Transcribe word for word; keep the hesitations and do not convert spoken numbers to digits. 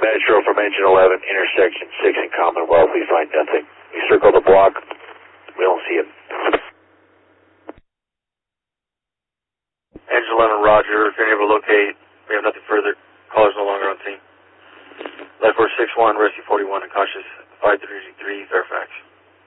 Metro from engine eleven, intersection six in Commonwealth. We find nothing. We circle the block. We don't see him. Engine eleven, roger. If you're able to locate, we have nothing further. Caller's no longer on scene. Life four six one, rescue forty-one, unconscious, five three three, Fairfax.